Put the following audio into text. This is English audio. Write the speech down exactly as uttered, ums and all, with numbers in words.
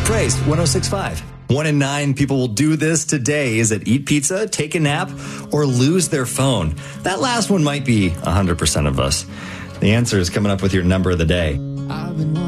Praise one oh six point five. One in nine people will do this today. Is it eat pizza, take a nap, or lose their phone? That last one might be one hundred percent of us. The answer is coming up with your number of the day. I've been